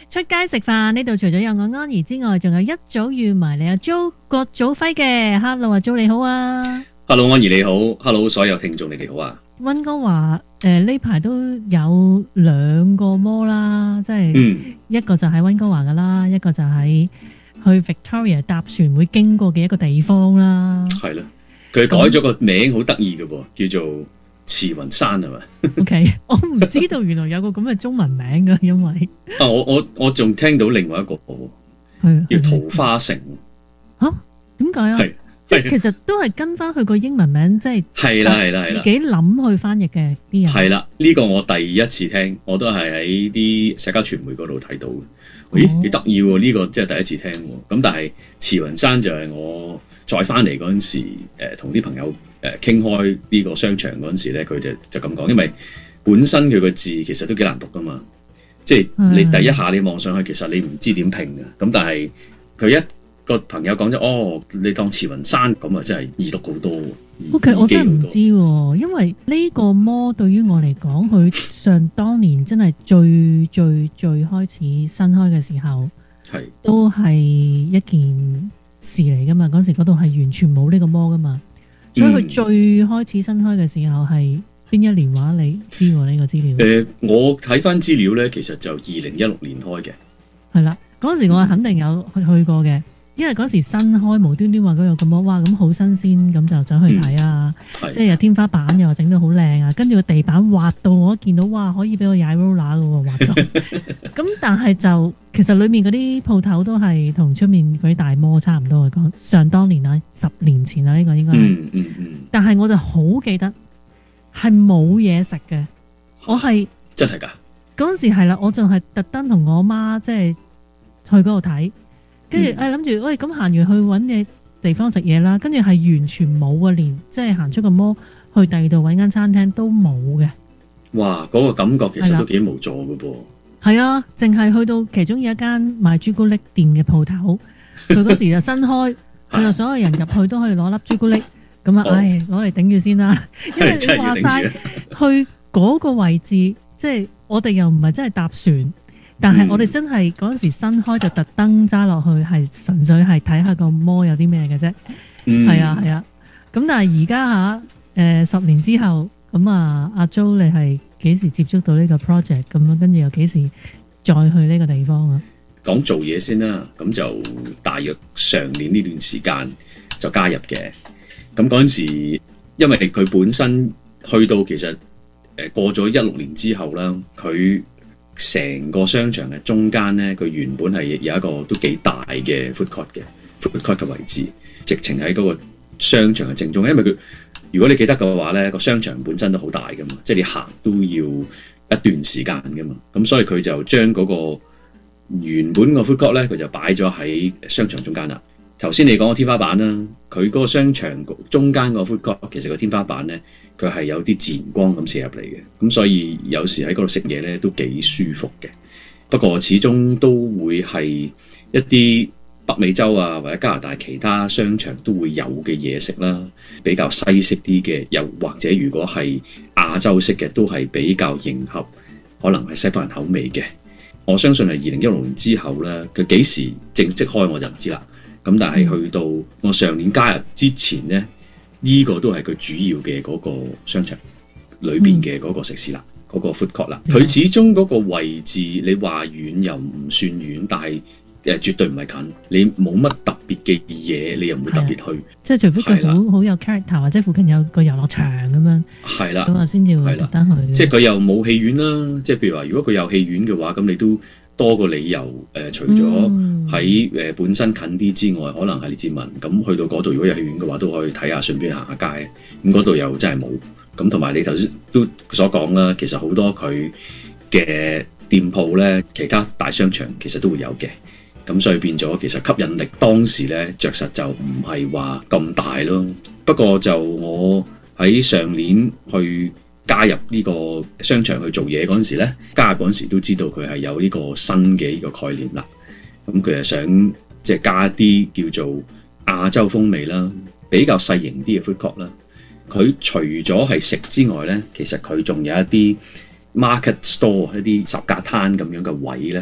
出街食飯呢度除咗有我安怡之外，仲有一早預埋你阿 Jo 郭祖輝嘅。Hello 阿 Jo 你好啊。 Hello 安怡你好 ，Hello 所有聽眾你哋好啊。 溫哥華呢排都有兩個摩啦，即係一個就喺溫哥華噶啦，一個就喺去 Victoria 搭船會經過嘅一個地方啦。 係啦，佢改咗個名好得意嘅噃，叫做慈雲山係咪 ？OK， 我唔知道原來有個咁嘅中文名噶，因為我仲聽到另外一個叫桃花城。 吓？點解啊？即係其實都係跟翻佢個英文名，即係自己諗去翻譯嘅啲人。係啦， 呢個我第一次聽，我都係喺啲社交傳媒嗰度睇到嘅。咦，幾得意喎！呢個真係第一次聽喎。咁但係慈雲山就係我再翻嚟嗰陣時，同啲朋友傾開呢個商場嗰陣時咧，佢就咁講，因為本身佢個字其實都幾難讀噶嘛，即係你第一下你望上去，其實你唔知點拼嘅。咁但係佢一個朋友講咗，哦，你當慈雲山咁啊，真係易讀好多。 OK， 我真係唔知喎，因為呢個摩對於我嚟講，佢上當年真係最開始新開嘅時候，都係一件事嚟噶嘛。嗰時嗰度係完全冇呢個摩噶嘛，所以佢最開始新開嘅時候係邊一年話你知喎呢個資料？ 我睇翻資料咧，其實就2016年開嘅。 係啦，嗰時我肯定有去過嘅。因為嗰時新開無端端話嗰度咁多，哇咁好新鮮，咁就走去睇啊！即係有天花板又話整到好靚啊，跟住個地板滑到我見到，哇可以俾我踩 roller 嘅喎，滑到。咁但係就其實裡面嗰啲鋪頭都係同出面嗰啲大摩差唔多嘅，講上當年啦，10年前啦，呢個應該係。但係我就好記得係冇嘢食嘅，我係真係㗎。 嗰陣時係啦，我仲係特登同我媽即係去嗰度睇。跟住諗住，喂咁行完去揾嘅地方食嘢啦，跟住係完全冇啊，連即係行出個摩去第二度揾間餐廳都冇嘅。 哇！嗰個感覺其實都幾無助嘅噃。 係啊，淨係去到其中有一間賣朱古力店嘅鋪頭，佢嗰時就新開，佢就所有人入去都可以攞粒朱古力，咁啊，唉，攞嚟頂住先啦。因為你話晒去嗰個位置，即係我哋又唔係真係搭船。但係我哋真係嗰陣時新開就特登揸落去，係純粹係睇下個摩有啲咩嘅啫。係啊係啊。咁但係而家10年之後，咁啊阿 Jo 你係幾時接觸到呢個 project 咁樣？跟住又幾時再去呢個地方啊？ 講做嘢先啦，咁就大約上年呢段時間就加入嘅。咁嗰陣時，因為佢本身去到其實過咗16年之後啦，佢成個商場嘅中間咧，佢原本係有一個都幾大嘅 food court 嘅位置，直情喺嗰個商場嘅正中。因為佢如果你記得嘅話咧，個商場本身都好大噶嘛，即係你行都要一段時間噶嘛。咁所以佢就將嗰個原本個 food court 咧，佢就擺咗喺商場中間啦。頭先你講個天花板啦，佢嗰個商場中間個 food court 其實個天花板咧，佢係有啲自然光咁射入嚟嘅，咁所以有時喺嗰度食嘢咧都幾舒服嘅。不過始終都會係一啲北美洲啊或者加拿大其他商場都會有嘅嘢食啦，比較西式啲嘅，又或者如果係亞洲式嘅，都係比較迎合可能係西方人口味嘅。我相信係2016年之後咧，佢幾時正式開我就唔知啦。咁但係去到我上年加入之前呢，呢個都係佢主要嘅嗰個商場裏邊嘅嗰個食肆啦，嗰個 food court 啦。佢始終嗰個位置，你話遠又唔算遠，但係絕對唔係近。你冇乜特別嘅嘢，你又唔會特別去。 即係除非佢好有 character，或者附近有個遊樂場咁樣。係啦，咁啊先至會特登去。 即係佢又冇戲院啦。即係譬如話，如果佢有戲院嘅話，咁你都多個理由，除咗喺本身近啲之外，可能係列治文咁去到嗰度，如果有戲院嘅話，都可以睇下，順便行下街。咁嗰度又真係冇。咁同埋你頭先都所講啦，其實好多佢嘅店鋪咧，其他大商場其實都會有嘅。咁所以變咗，其實吸引力當時咧着實就唔係話咁大咯。不過就我喺上年去加入呢個商場去做嘢嗰陣時咧，加入嗰陣時都知道佢係有呢個新嘅呢個概念啦。咁佢係想即係加啲叫做亞洲風味啦，比較細型啲嘅 food court 啦。佢除咗係食之外咧，其實佢仲有一啲 market store 一啲十架攤咁樣嘅位咧，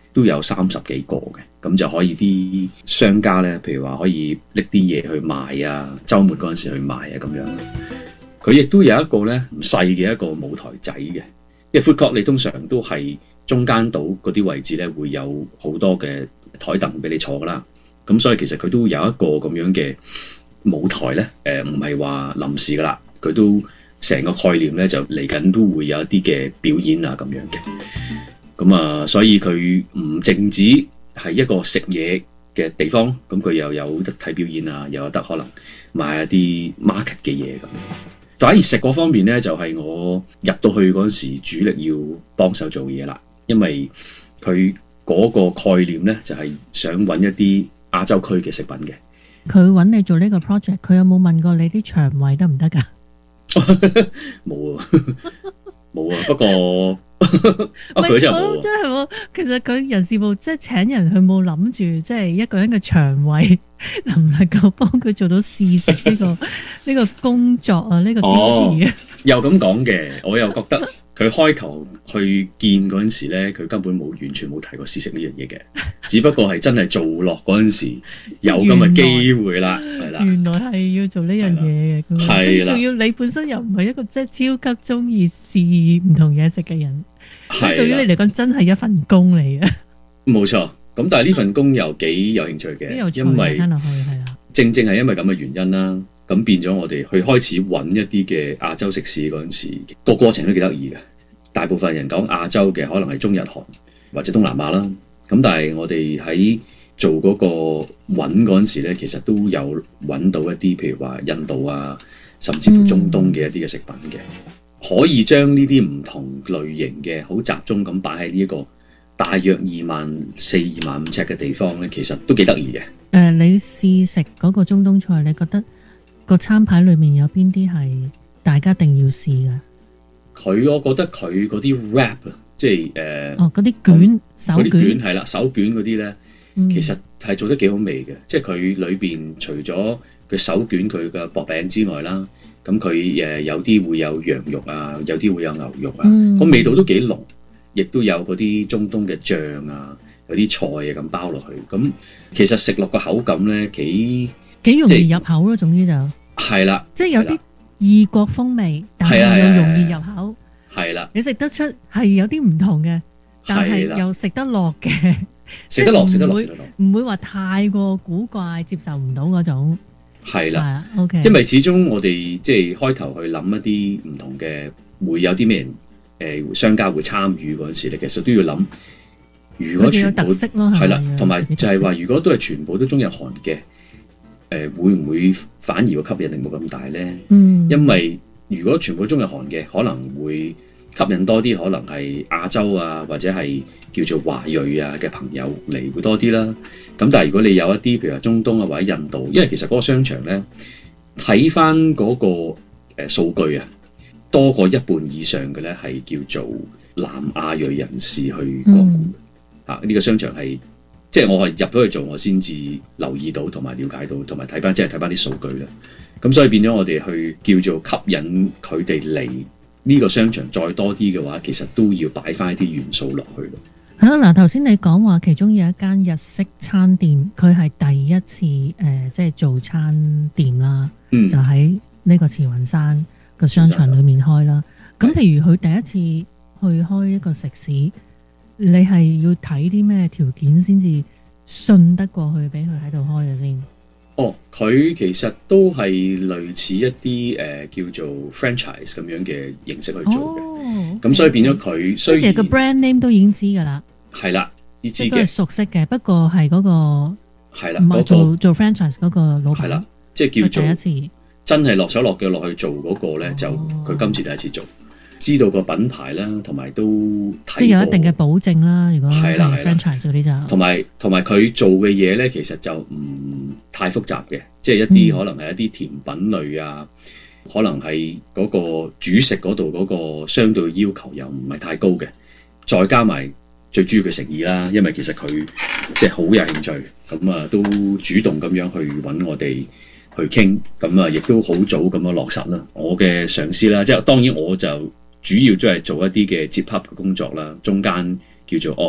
都有30幾個嘅，咁就可以啲商家咧，譬如話可以拎啲嘢去賣啊，週末嗰陣時去賣啊咁樣。佢亦都有一個咧唔細嘅一個舞台仔嘅，因為 food court 你通常都係中間度嗰啲位置咧會有好多嘅台凳俾你坐噶啦，咁所以其實佢都有一個咁樣嘅舞台咧，唔係話臨時噶啦，佢都成個概念咧就嚟緊都會有一啲嘅表演啊咁樣嘅。咁啊，所以佢唔淨止係一個食嘢嘅地方，咁佢又有得睇表演啊，又有得可能買一啲 market 嘅嘢咁。反而食嗰方面咧，就係我入到去嗰陣時，主力要幫手做嘢啦，因為佢嗰個概念咧就係想揾一啲亞洲區嘅食品嘅。 佢揾你做呢個 project， 佢有冇問過你啲腸胃得唔得㗎？ 冇啊，冇啊，不過。佢真係冇， 真係喎。其實佢人事部即係請人，佢冇諗住即係一個人嘅腸胃能唔能夠幫佢做到試食呢個工作啊？呢個 duty 啊， 又咁講嘅，我又覺得佢開頭去見嗰陣時咧，佢根本完全冇提過試食呢樣嘢嘅，只不過係真係做落嗰陣時有咁嘅機會啦，係啦。 原來係要做呢樣嘢嘅， 係啦， 仲要你本身又唔係一個即係超級中意試唔同嘢食嘅人。係，對於你嚟講真係一份工嚟嘅。冇錯，咁但係呢份工又幾有興趣嘅，因為正係因為咁嘅原因啦，咁變咗我哋去開始揾一啲嘅亞洲食肆嗰陣時，個過程都幾得意嘅。大部分人講亞洲嘅可能係中日韓或者東南亞啦，咁但係我哋喺做嗰個揾嗰陣時咧，其實都有揾到一啲譬如話印度啊，甚至乎中東嘅一啲嘅食品嘅。可以將呢啲唔同類型嘅好集中咁擺喺呢一個大約24,000、25,000尺嘅地方咧，其實都幾得意嘅。 你試食嗰個中東菜，你覺得個餐牌裏面有邊啲係大家一定要試嘅？我覺得佢嗰啲 wrap 即係嗰啲卷手卷係啦，手卷嗰啲咧，其實係做得幾好味嘅。即係佢裏邊除咗佢手卷佢嘅薄餅之外啦。咁佢有啲會有羊肉啊，有啲會有牛肉啊，個味道都幾濃，亦都有嗰啲中東嘅醬啊，有啲菜啊咁包落去。咁其實食落個口感咧幾容易入口咯，總之就係啦， 即係有啲異國風味，但係又容易入口。係啦，你食得出係有啲唔同嘅，但係又食得落嘅， 食得落， 唔會話太過古怪，接受唔到嗰種。 係啦，OK，因為始終我哋即係開頭去諗一啲唔同嘅，會有啲咩人商家會參與嗰陣時咧，其實都要諗，如果全部係啦，同埋就係話，如果都係全部都中日韓嘅，會唔會反而個吸引力冇咁大咧？因為如果全部都中日韓嘅，可能會吸引多啲，可能係亞洲啊，或者係叫做華裔啊嘅朋友嚟會多啲啦。咁但係如果你有一啲譬如話中東啊或者印度，因為其實嗰個商場咧睇翻嗰個數據啊，多過一半以上嘅咧係叫做南亞裔人士去光顧呢個商場係即係我係入咗去做，我先至留意到同埋了解到，同埋睇翻即係睇翻啲數據啦。咁所以變咗我哋去叫做吸引佢哋嚟呢個商場再多啲嘅話，其實都要擺翻一啲元素落去咯。 係咯，嗱，頭先你講話其中有一間日式餐店，佢係第一次即係做餐店啦，就喺呢個慈雲山個商場裏面開啦。咁譬如佢第一次去開一個食肆，你係要睇啲咩條件先至信得過去俾佢喺度開嘅先？ 佢其實都係類似一啲叫做 franchise 咁樣嘅形式去做嘅，咁所以變咗佢雖然其實個 brand name 都已經知㗎啦， 係啦，知嘅，都係熟悉嘅，不過係嗰個係啦， 做 franchise 嗰個老闆係啦， 即係叫做第一次真係落手落腳落去做嗰個咧，就佢今次第一次做。知道個品牌啦，同埋都睇過，即係有一定嘅保證啦。如果係 franchise 嗰啲就同埋佢做嘅嘢咧，其實就唔太複雜嘅，即係一啲可能係一啲甜品類啊，可能係嗰個主食嗰度嗰個相對要求又唔係太高嘅，再加埋最主要嘅誠意啦，因為其實佢即係好有興趣，咁啊都主動咁樣去揾我哋去傾，咁啊亦都好早咁樣落實啦。我嘅上司啦，即係當然我就主要都係做一啲嘅接洽嘅工作啦，中間叫做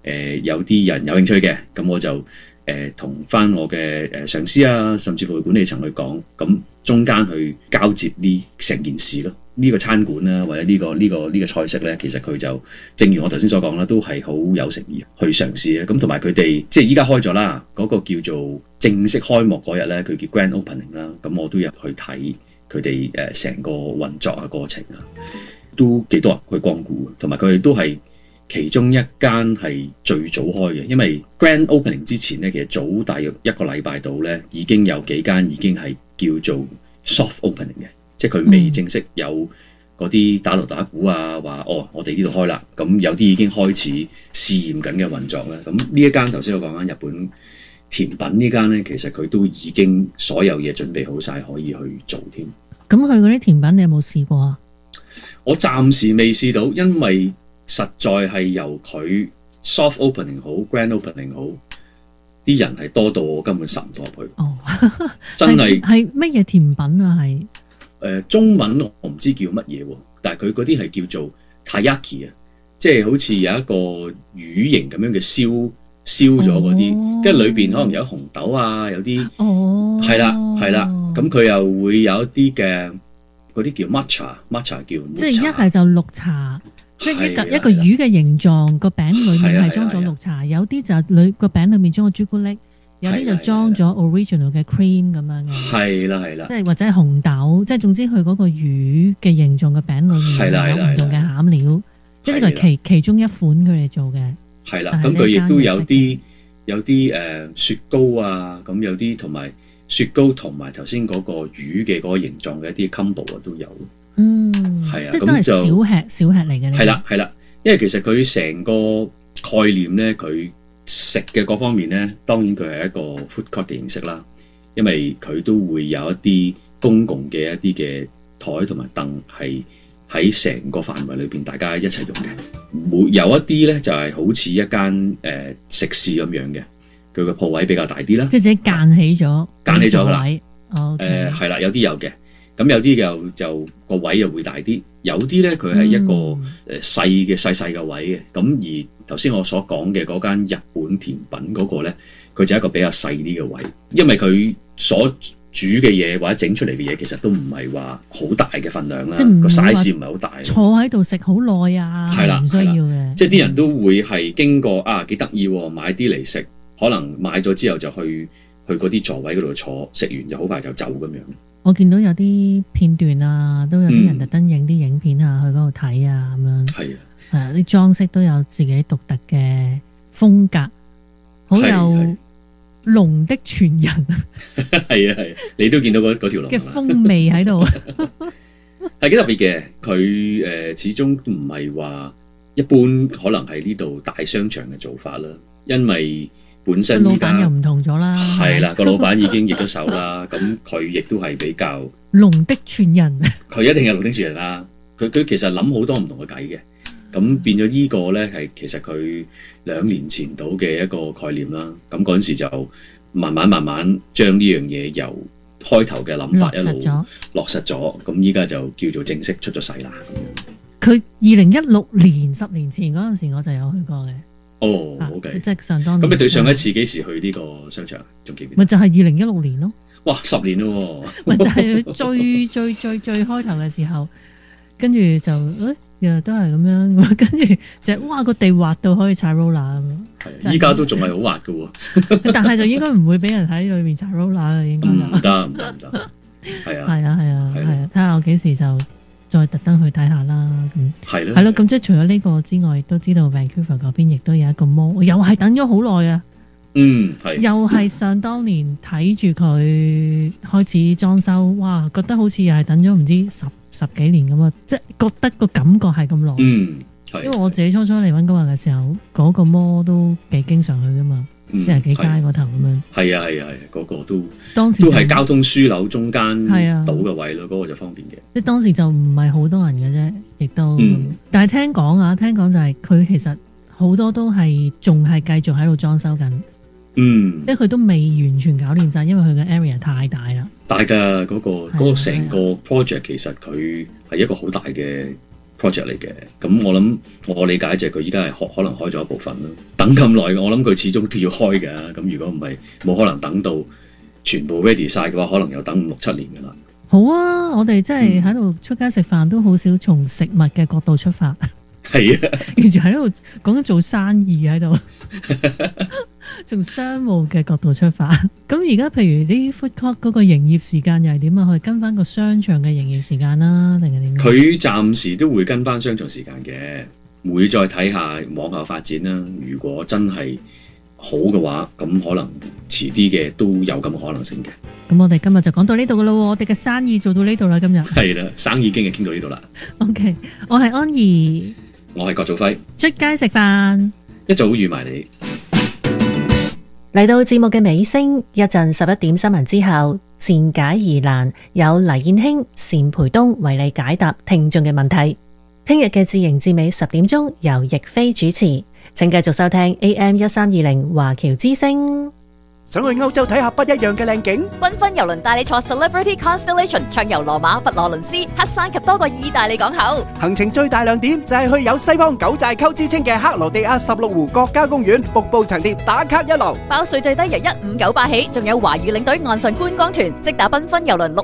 有啲人有興趣嘅，咁我就同翻我嘅上司啊，甚至乎管理層去講，咁中間去交接呢成件事咯。呢個餐館啦，或者呢個菜式咧，其實佢就正如我頭先所講啦，都係好有誠意去嘗試嘅。咁同埋佢哋即係依家開咗啦，嗰個叫做正式開幕嗰日咧，佢叫 Grand Opening 啦。咁我都入去睇佢哋成個運作啊過程啊，都幾多人去光顧，同埋佢哋都係其中一間係最早開嘅。因為 Grand Opening 之前咧，其實早大約1個禮拜度咧，已經有幾間已經係叫做 Soft Opening 嘅。即係佢未正式有嗰啲打鑼打鼓啊，話我哋呢度開啦，咁有啲已經開始試驗緊嘅運作啦。咁呢一間頭先我講緊日本甜品呢間咧，其實佢都已經所有嘢準備好晒，可以去做添。 咁佢嗰啲甜品你有冇試過啊？ 我暫時未試到，因為實在係由佢 soft opening 好 grand opening 好，啲人係多到我根本實唔到入去。 哦， 真係係乜嘢甜品啊？係中文我唔知叫乜嘢喎，但係佢嗰啲係叫做 taiyaki 啊，即係好似有一個魚形咁樣嘅燒咗嗰啲，跟住裏邊可能有紅豆啊，有啲係啦，咁佢又會有一啲嘅嗰啲叫 matcha 叫， 即係一係就綠茶，即係一個魚嘅形狀，個餅裏面係裝咗綠茶，有啲就個餅裏面裝咗朱古力。有啲就裝咗 original 嘅 cream 咁樣嘅，係啦，即係或者係紅豆，即係總之佢嗰個魚嘅形狀嘅餅裏面有唔同嘅餡料，即係呢個係其中一款佢哋做嘅。係啦，咁佢亦都有啲雪糕啊，咁有啲同埋雪糕同埋頭先嗰個魚嘅嗰個形狀嘅一啲 combo 啊都有。係啊，即係都係小吃嚟嘅。 係啦，因為其實佢成個概念咧，佢食嘅各方面咧，當然佢係一個 food court 嘅形式啦，因為佢都會有一啲公共嘅一啲嘅台同埋凳係喺成個範圍裏邊大家一齊用嘅。有一啲咧就係好似一間食肆咁樣嘅，佢個鋪位比較大啲啦， 即係自己間起咗㗎啦。 係啦，有啲有嘅，咁有啲就個位又會大啲，有啲咧佢係一個細嘅位嘅，咁而頭先我所講嘅嗰間日本甜品嗰個咧，佢就係一個比較細啲嘅位，因為佢所煮嘅嘢或者整出嚟嘅嘢，其實都唔係話好大嘅份量啦，個 size 唔係好大，坐喺度食好耐啊，係啦，唔需要嘅，即係啲人都會係經過幾得意喎，買啲嚟食，可能買咗之後就去嗰啲座位嗰度坐，食完就好快就走咁樣。我見到有啲片段啊，都有啲人特登影啲影片啊，去嗰度睇啊咁樣。係啊，啲裝飾都有自己獨特嘅風格，好有龍的傳人。係啊，你都見到嗰條龍嘅風味喺度，係幾特別嘅。佢始終都唔係話一般，可能係呢度大商場嘅做法啦，因為本身老闆又唔同咗啦，係啦，個老闆已經易咗手啦，咁佢亦都係比較龍的傳人，佢一定係龍的傳人啦。佢其實諗好多唔同嘅計嘅，咁變咗呢個咧係其實佢2年前到嘅一個概念啦。咁嗰陣時就慢慢將呢樣嘢由開頭嘅諗法一路落實咗，咁依家就叫做正式出咗世啦。佢2016年10年前嗰陣時我就有去過嘅。哦，OK，即係上當年。咁你對上一次幾時去呢個商場？仲記唔記得？咪就係2016年咯。哇，10年咯喎！咪就係最開頭嘅時候，跟住就日日都係咁樣，跟住就哇個地滑到可以踩 roller 咁。係，依家都仲係好滑㗎喎。但係就應該唔會俾人喺裏面踩 roller 啦，應該就。唔得。係啊。係啊，睇下我幾時就再特登去睇下啦，咁係咯，咁即係除咗呢個之外，都知道 Vancouver 嗰邊亦都有一個 mall，又係等咗好耐啊。係。又係想當年睇住佢開始裝修，哇，覺得好似又係等咗唔知十幾年咁啊，即係覺得個感覺係咁耐。係。因為我自己初嚟溫哥華嘅時候，嗰個 mall都幾經常去噶嘛。40幾街嗰頭咁樣，係啊，嗰個都當時都係交通樞紐中間島嘅位咯，嗰個就方便嘅。即係當時就唔係好多人嘅啫，亦都。但係聽講就係佢其實好多都係仲係繼續喺度裝修緊。即係佢都未完全搞掂晒，因為佢嘅 area 太大啦。大㗎嗰個成個 project 其實佢係一個好大嘅 project 嚟嘅。咁我諗我理解就係佢依家係可能開咗一部分啦。等咁耐，我諗佢始終都要開嘅。咁如果唔係，冇可能等到全部 ready 晒嘅話，可能又等5、6、7年㗎啦。 好啊，我哋真係喺度出街食飯都好少從食物嘅角度出發， 係啊， 完全喺度講緊做生意喺度，從商務嘅角度出發。咁而家譬如啲 food court 嗰個營業時間又係點啊？去跟翻個商場嘅營業時間啦，定係點？ 佢暫時都會跟翻商場時間嘅，會再睇下往後發展啦。如果真係好嘅話，咁可能遲啲嘅都有咁嘅可能性嘅。 咁我哋今日就講到呢度噶啦，我哋嘅生意做到呢度啦，今日係啦，生意經已傾到呢度啦。 OK， 我係安怡， 我係郭祖輝， 出街食飯， 一早預埋你。 嚟到節目嘅尾聲，一陣11點新聞之後，善解疑難有黎燕卿、單培東為你解答聽眾嘅問題。聽日嘅自營至美10點鐘由逸飛主持，請繼續收聽 AM1320華僑之聲。 想去歐洲睇下不一樣嘅靚景？ 繽紛郵輪帶你坐 Celebrity Constellation 暢遊羅馬、佛羅倫斯、黑山及多個意大利港口。 行程最大亮點就係去有西方九寨溝之稱嘅克羅地亞16湖國家公園瀑布層疊打卡一流， 包稅最低由1598起，仲有華語領隊岸上觀光團，即打繽紛郵輪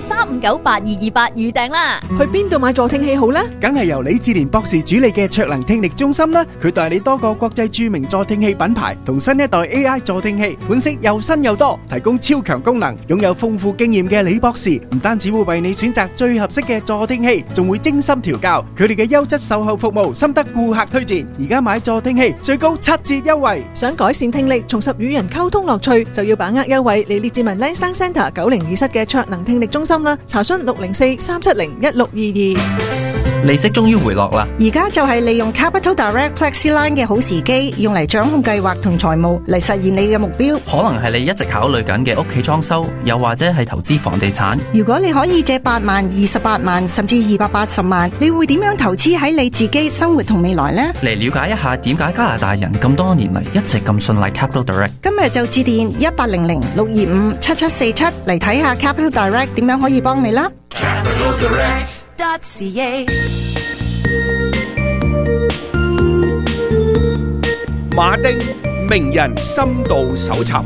604-359-8228預訂啦。 去邊度買助聽器好呢？ 梗係由李志蓮博士主理嘅卓能聽力中心啦。佢代理多個國際著名助聽器品牌同新一代 AI 助聽器，款式又新又多，提供超強功能。擁有豐富經驗嘅李博士唔單止會為你選擇最合適嘅助聽器，仲會精心調教。佢哋嘅優質售後服務深得顧客推薦。而家買助聽器最高7折優惠。 想改善聽力，重拾與人溝通樂趣，就要把握優惠嚟列治文 Lansdowne Centre 902室嘅卓能聽力中心啦。查詢604-370-1622。 利息終於回落啦！ 而家就係利用 Capital Direct FlexiLine 嘅好時機，用嚟掌控計劃同財務，嚟實現你嘅目標。 可能係你一直考慮緊嘅屋企裝修，又或者係投資房地產。 如果你可以借8萬、28萬甚至280萬，你會點樣投資喺你自己生活同未來呢？ 嚟了解一下點解加拿大人咁多年嚟一直咁信賴 Capital Direct。 今日就致電1800-625-7747嚟睇下 Capital Direct 點樣可以幫你啦。 Capital Direct.ca 馬丁名人深度搜尋。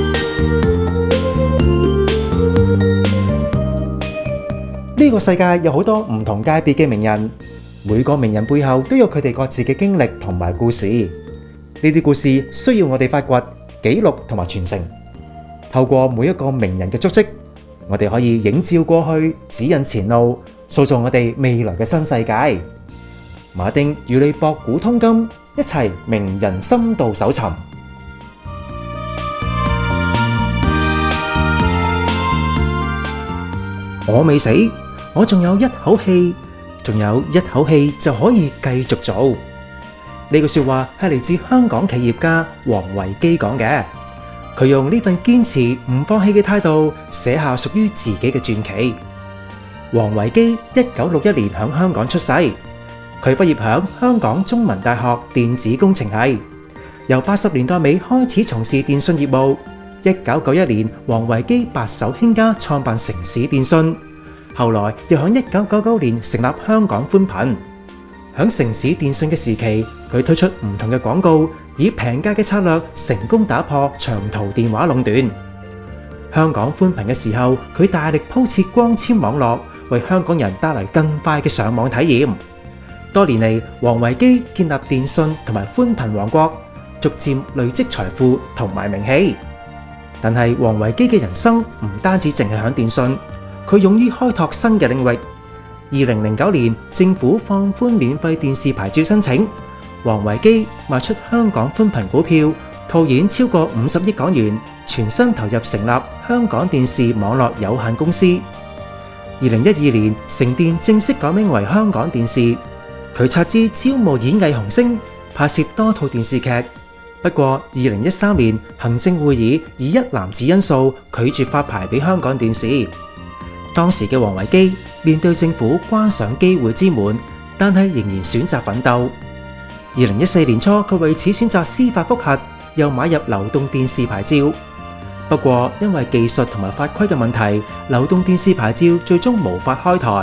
呢個世界有好多唔同界別嘅名人，每個名人背後都有佢哋各自嘅經歷同埋故事。呢啲故事需要我哋發掘、記錄同埋傳承。透過每一個名人嘅足跡，我哋可以映照過去，指引前路，塑造我哋未來嘅新世界。馬丁與你博古通今，一齊名人深度搜尋。我未死，我仲有一口氣，仲有一口氣就可以繼續做。呢句說話係嚟自香港企業家王維基講嘅。佢用呢份堅持唔放棄嘅態度，寫下屬於自己嘅傳奇。王維基1961年響香港出世。佢畢業響香港中文大學電子工程系，由80年代尾開始從事電信業務。1991年，王維基白手興家創辦城市電訊，後來又響1999年成立香港寬頻。響城市電訊嘅時期，佢推出唔同嘅廣告，以平價嘅策略成功打破長途電話壟斷。香港寬頻嘅時候，佢大力鋪設光纖網絡，為香港人帶來更快嘅上網體驗。多年嚟，王維基建立電信同埋寬頻王國，逐漸累積財富同埋名氣。但係王維基嘅人生唔單止淨係響電信，佢勇於開拓新嘅領域。2009年，政府放寬免費電視牌照申請，王維基賣出香港寬頻股票，套現超過50億港元，全身投入成立香港電視網絡有限公司。2012年，成電正式改名為香港電視。佢斥資招募演藝紅星，拍攝多套電視劇。不過2013年，行政會議以一籃子因素拒絕發牌俾香港電視。當時嘅王維基面對政府關上機會之門，但係仍然選擇奮鬥。2014年初，佢為此選擇司法覆核，又買入流動電視牌照。不過因為技術同埋法規嘅問題，流動電視牌照最終無法開台。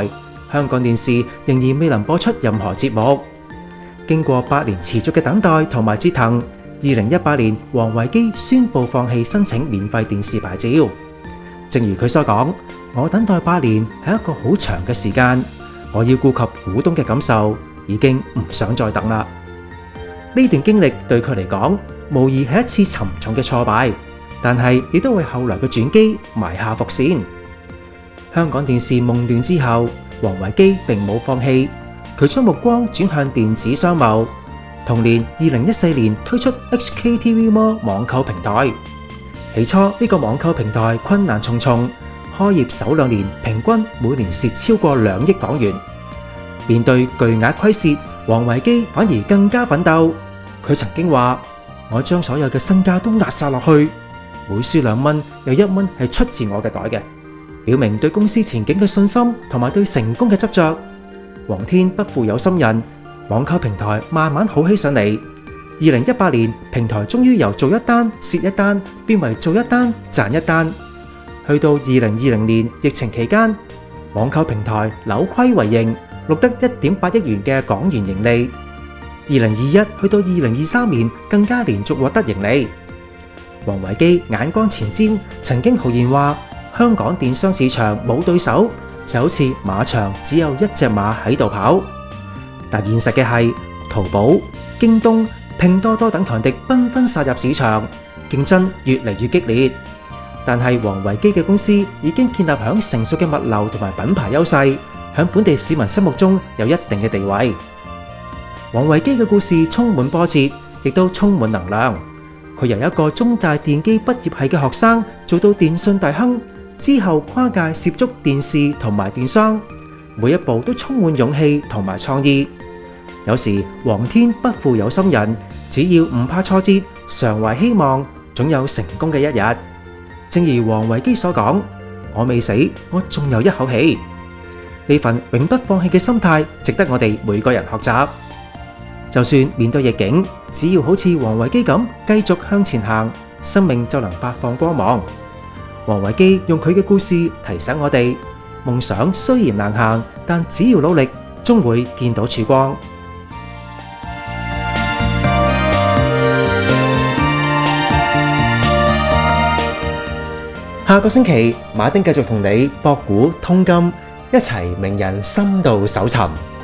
香港電視仍然未能播出任何節目。經過8年持續嘅等待同埋折騰，2018年王維基宣布放棄申請免費電視牌照。正如佢所講，我等待8年係一個好長嘅時間，我要顧及股東嘅感受，已經唔想再等啦。呢段經歷對佢嚟講，無疑係一次沉重嘅挫敗，但係亦都為後來嘅轉機埋下伏線。香港電視夢斷之後，王維基並冇放棄，佢將目光轉向電子商務。同年2014年推出 HKTV More 網購平台。起初呢個網購平台困難重重，開業首2年平均每年蝕超過2億港元。面對巨額虧蝕，王維基反而更加奮鬥。佢曾經話：我將所有嘅身家都壓晒落去，每輸2蚊，有1蚊係出自我嘅袋嘅，表明對公司前景嘅信心同埋對成功嘅執着。皇天不負有心人，網購平台慢慢好起上嚟。2018年，平台終於由做一單蝕一單，變為做一單賺一單。去到2020年疫情期間，網購平台扭虧為盈，錄得1.8億元嘅港元盈利。2021去到2023年，更加連續獲得盈利。王維基眼光前瞻，曾經豪言話：香港電商市場冇對手，就好似馬場只有1隻馬喺度跑。但現實嘅係，淘寶、京東、拼多多等強敵紛紛殺入市場，競爭越嚟越激烈。但係王維基嘅公司已經建立響成熟嘅物流同埋品牌優勢，響本地市民心目中有一定嘅地位。王維基嘅故事充滿波折，亦都充滿能量。佢由一個中大電機畢業系嘅學生做到電信大亨，之後跨界涉足電視同埋電商，每一步都充滿勇氣同埋創意。有時皇天不負有心人，只要唔怕挫折，常懷希望，總有成功嘅一日。正如王維基所講：我未死，我仲有一口氣。呢份永不放棄嘅心態，值得我哋每個人學習。就算面對逆境，只要好似王維基咁繼續向前行，生命就能發放光芒。王維基用佢嘅故事提醒我哋：夢想雖然難行，但只要努力，終會見到曙光。下個星期，馬丁繼續同你博古通今，一齊名人深度搜尋。